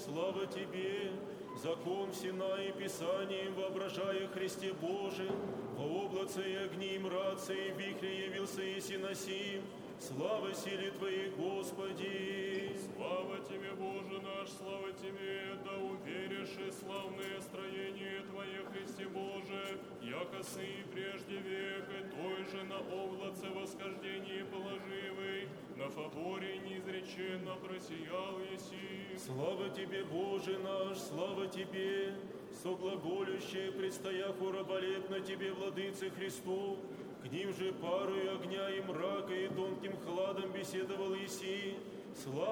слава Тебе, закон Синай Писанием воображая Христе Божием, во облаце и огни и мраце и вихре явился и синосим, слава силе Твоей, Господи! Слава Тебе, Боже наш, слава Тебе, да уверишь и славное строение Твое, Христе Боже, яко сы прежде века, той же на облаце восхождении положивый, на фаворе неизреченно просиял еси. Слава Тебе, Боже наш, слава Тебе, соглаголющее, предстояху раболепно Тебе, Владыце Христу, к ним же парою огня и мрака и тонким хладом беседовал еси, слава